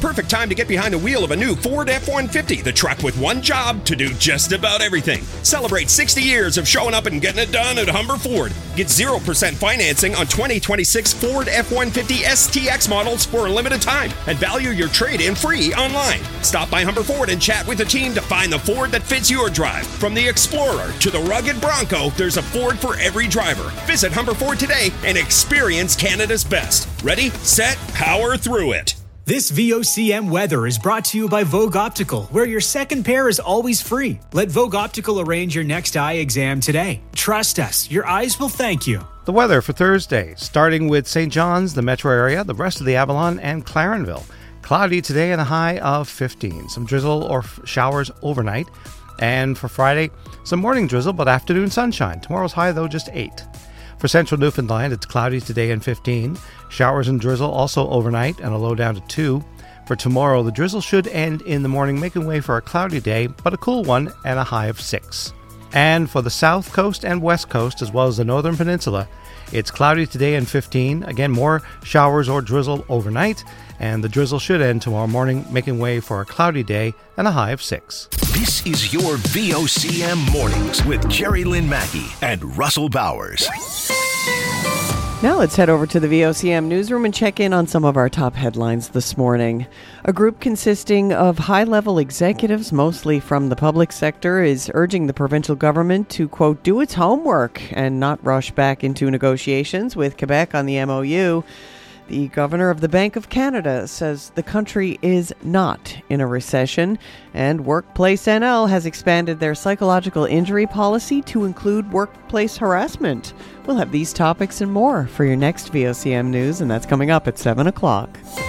Perfect time to get behind the wheel of a new Ford F-150, the truck with one job to do just about everything. Celebrate 60 years of showing up and getting it done at Humber Ford. Get 0% financing on 2026 Ford F-150 STX models for a limited time and value your trade-in free online. Stop by Humber Ford and chat with the team to find the Ford that fits your drive. From the Explorer to the rugged Bronco, there's a Ford for every driver. Visit Humber Ford today and experience Canada's best. Ready, set, power through it. This VOCM weather is brought to you by Vogue Optical, where your second pair is always free. Let Vogue Optical arrange your next eye exam today. Trust us, your eyes will thank you. The weather for Thursday, starting with St. John's, the metro area, the rest of the Avalon, and Clarenville. Cloudy today and a high of 15. Some drizzle or showers overnight. And for Friday, some morning drizzle, but afternoon sunshine. Tomorrow's high, though, just 8. For central Newfoundland, it's cloudy today and 15. Showers and drizzle also overnight and a low down to 2. For tomorrow, the drizzle should end in the morning, making way for a cloudy day, but a cool one and a high of 6. And for the south coast and west coast, as well as the northern peninsula, it's cloudy today and 15. Again, more showers or drizzle overnight, and the drizzle should end tomorrow morning, making way for a cloudy day and a high of 6. This is your VOCM Mornings with Jerry Lynn Mackey and Russell Bowers. Now let's head over to the VOCM newsroom and check in on some of our top headlines this morning. A group consisting of high-level executives, mostly from the public sector, is urging the provincial government to, quote, do its homework and not rush back into negotiations with Quebec on the MOU. The governor of the Bank of Canada says the country is not in a recession, and Workplace NL has expanded their psychological injury policy to include workplace harassment. We'll have these topics and more for your next VOCM News, and that's coming up at 7 o'clock.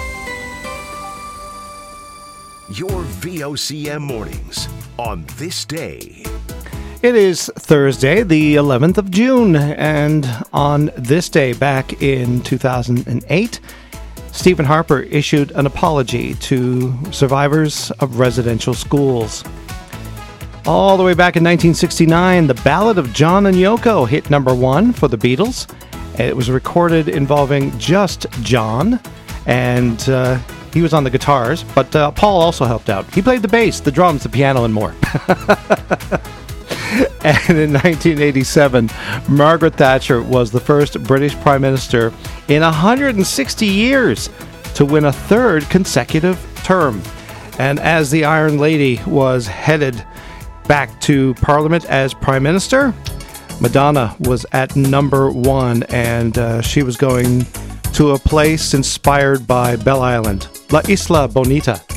Your VOCM Mornings on this day. It is Thursday, the 11th of June, and on this day back in 2008, Stephen Harper issued an apology to survivors of residential schools. All the way back in 1969, the Ballad of John and Yoko hit number 1 for the Beatles. It was recorded involving just John, and he was on the guitars, but Paul also helped out. He played the bass, the drums, the piano, and more. And in 1987, Margaret Thatcher was the first British Prime Minister in 160 years to win a third consecutive term. And as the Iron Lady was headed back to Parliament as Prime Minister, Madonna was at number 1, and she was going to a place inspired by Belle Island, La Isla Bonita.